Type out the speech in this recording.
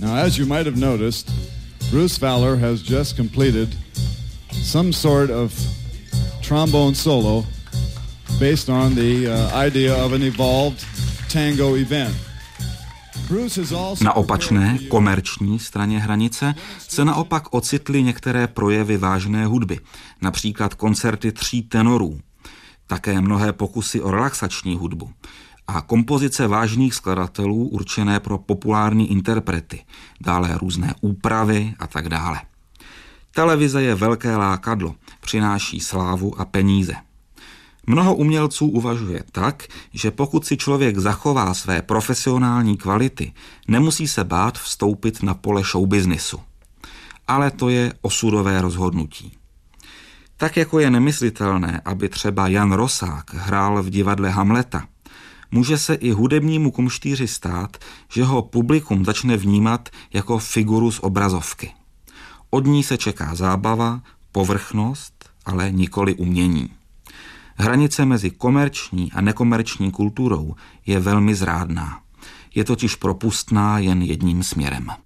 Now, as you might have noticed, Bruce Fowler has just completed some sort of trombone solo based on the idea of an evolved tango event. Na opačné, komerční straně hranice se naopak ocitly některé projevy vážné hudby, například koncerty 3 tenorů, také mnohé pokusy o relaxační hudbu a kompozice vážných skladatelů určené pro populární interprety, dále různé úpravy a tak dále. Televize je velké lákadlo, přináší slávu a peníze. Mnoho umělců uvažuje tak, že pokud si člověk zachová své profesionální kvality, nemusí se bát vstoupit na pole showbiznisu. Ale to je osudové rozhodnutí. Tak jako je nemyslitelné, aby třeba Jan Rosák hrál v divadle Hamleta, může se i hudebnímu kumštýři stát, že ho publikum začne vnímat jako figuru z obrazovky. Od ní se čeká zábava, povrchnost, ale nikoli umění. Hranice mezi komerční a nekomerční kulturou je velmi zrádná. Je totiž propustná jen jedním směrem.